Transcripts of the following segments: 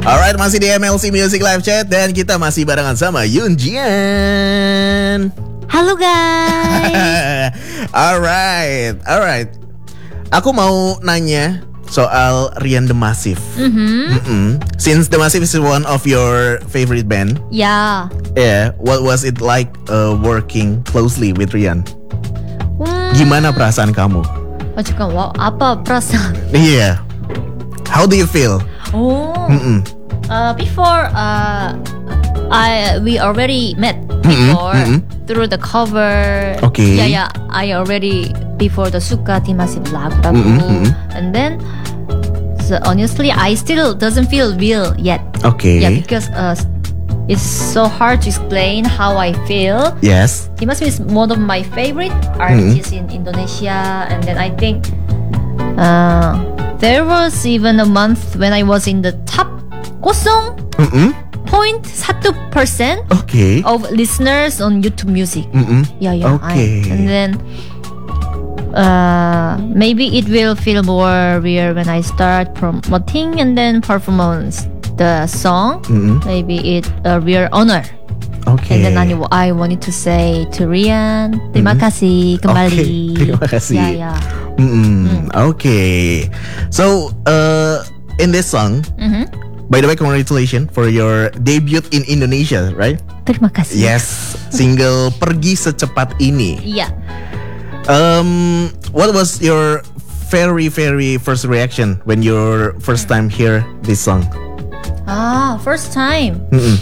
Alright, masih di MLC Music Live Chat dan kita masih barengan sama Yoon Jian. Halo guys. Alright. Aku mau nanya soal Rian The Massive. Since The Massive is one of your favorite band, Yeah. what was it like working closely with Rian? Gimana perasaan kamu? 잠깐, apa perasaan? Yeah. How do you feel? Before we already met before through the cover. Okay. Yeah. I already before the Suka di Massive lagu. And then so honestly I still doesn't feel real yet. Okay. Yeah, because it's so hard to explain how I feel. Yes. He must be one of my favorite artists in Indonesia, and then I think there was even a month when I was in the top 0.1% Okay. of listeners on YouTube Music. Yeah. Okay. And then maybe it will feel more real when I start promoting and then performance the song. Maybe it a real honor. Okay. And then I wanted to say to Rian, terima kasih kembali. Okay, terima kasih. Yeah. Okay. So, in this song, by the way, congratulations for your debut in Indonesia, right? Terima kasih. Yes, single Pergi Secepat Ini. Yeah. What was your very first reaction when you first time hear this song? First time.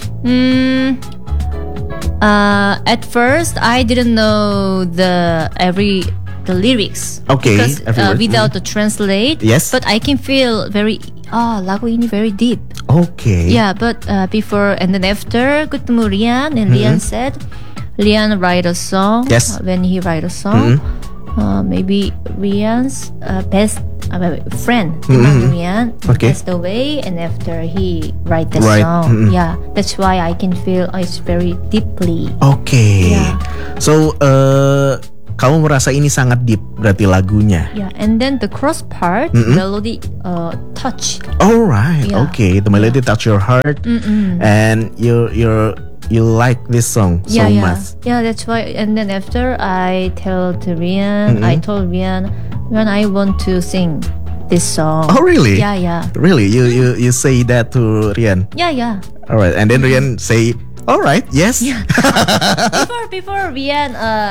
At first, I didn't know the lyrics. Okay, Because every word. without the translate. Yes. But I can feel lagu ini very deep. Okay. Yeah, but before and then after ketemu Rian, and Rian said, Rian write a song. Yes. When he write a song, maybe Rian's best friend, Rian, Okay. passed away, and after he write the Right. song, yeah, that's why I can feel it's very deeply. Okay. Yeah. So, kamu merasa ini sangat deep berarti lagunya. Yeah, and then the cross part, melody, touch. Alright. Yeah. Okay. The melody touch your heart, and you like this song so much. Yeah, that's why. And then after I told Rian, I want to sing this song. Oh, really? Yeah. Really? You say that to Rian? Yeah. Alright. And then Rian say, alright, yes. Before Rian,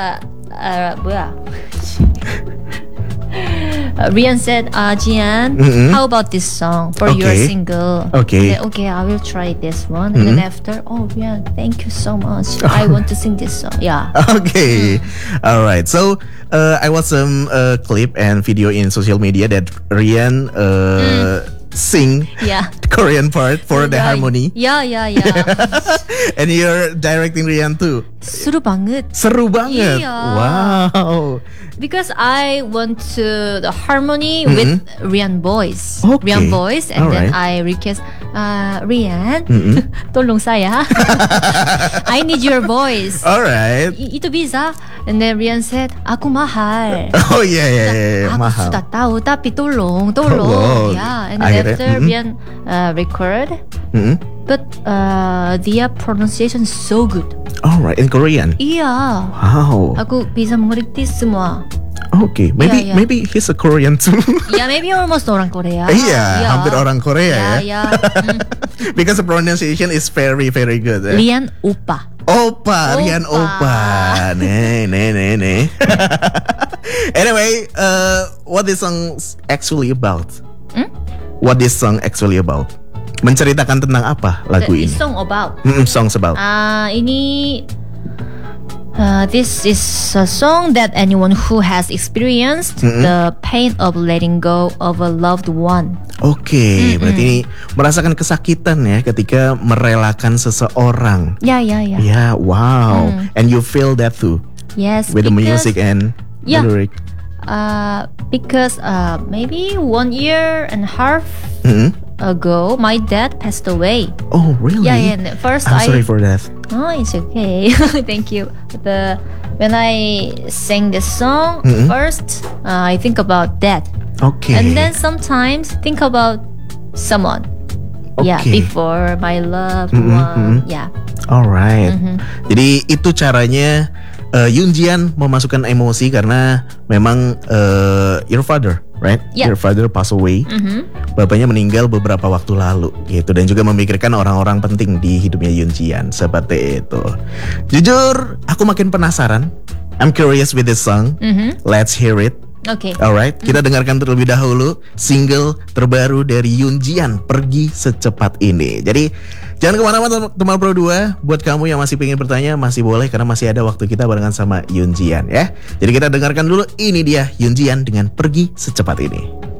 Rian said, Jian, how about this song for your Okay. single? Okay. Then, okay, I will try this one. And then after, Rian, thank you so much. I want to sing this song. Yeah. Okay. Alright. So, I watched some clip and video in social media that Rian sing Yeah. the Korean part for the harmony. Yeah. And you're directing Rian too. Seru banget. Seru banget. Iya. Wow. Because I want to the harmony with Rian voice. Okay. Rian voice, and then Alright. I request Rian, tolong saya. I need your voice. Alright. Itu bisa. And then Rian said, aku mahal. Oh yeah. Aku Mahal. sudah tahu, tapi tolong. Tolong. Yeah. And then Akhirnya, after Rian record, but their pronunciation is so good. Alright. In Korean. Iya. Wow. Aku bisa mengerti semua. Okay. Yeah. Maybe he's a Korean too. Yeah, maybe almost orang Korea. Iya, hampir orang Korea ya. Yeah. Because the pronunciation is very good. Rian Opa. Opa, Rian Opa. Ne. Anyway, what this song actually about? What this song actually about? Menceritakan tentang apa lagu The ini? song about. Songs about. This is a song that anyone who has experienced the pain of letting go of a loved one. Oke, berarti ini merasakan kesakitan ya ketika merelakan seseorang. Yeah. Yeah, wow. And you feel that too Yes. with the music and the Yeah. lyric. Because maybe 1 year and a half ago, my dad passed away. Oh, really? Yeah. And first I'm sorry for that. Oh, it's okay. Thank you. When I sang this song, first I think about that, Okay. and then sometimes think about someone. Yeah, Okay. before my loved one. Yeah. Alright. Jadi itu caranya Yoon Jian memasukkan emosi karena memang your father, right? Yeah. Your father passed away. Bapaknya meninggal beberapa waktu lalu gitu, dan juga memikirkan orang-orang penting di hidupnya Yoon Jian seperti itu. Jujur, aku makin penasaran. I'm curious with this song. Let's hear it. Okay. Alright, kita dengarkan terlebih dahulu single terbaru dari Yoon Jian, Pergi Secepat Ini. Jadi jangan kemana-mana teman Pro 2. Buat kamu yang masih pengen bertanya, masih boleh karena masih ada waktu kita barengan sama Yoon Jian ya. Jadi kita dengarkan dulu, ini dia Yoon Jian dengan Pergi Secepat Ini.